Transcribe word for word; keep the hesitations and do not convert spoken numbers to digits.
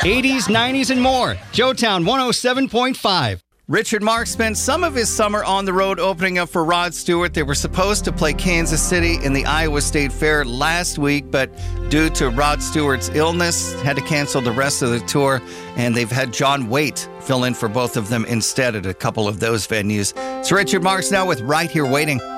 eighties, nineties, and more. Joetown one oh seven point five. Richard Marx spent some of his summer on the road opening up for Rod Stewart. They were supposed to play Kansas City in the Iowa State Fair last week, but due to Rod Stewart's illness, had to cancel the rest of the tour, and they've had John Waite fill in for both of them instead at a couple of those venues. It's Richard Marx now with Right Here Waiting.